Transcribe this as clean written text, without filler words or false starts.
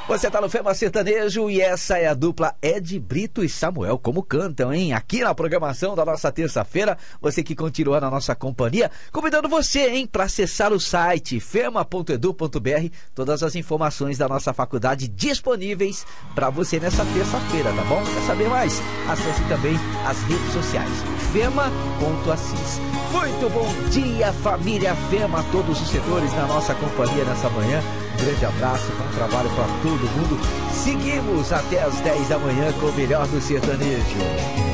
Você tá no Fema Sertanejo e essa é a dupla Ed Brito e Samuel, como cantam, hein? Aqui na programação da nossa terça-feira, você que continua na nossa companhia, convidando você, hein, para acessar o site fema.edu.br, todas as informações da nossa faculdade disponíveis para você nessa terça-feira, tá bom? Quer saber mais? Acesse também as redes sociais, fema.assis. Muito bom dia, família Fema, todos os setores na nossa companhia nessa manhã. Um grande abraço, bom trabalho para todo mundo. Seguimos até as 10 da manhã com o melhor do sertanejo.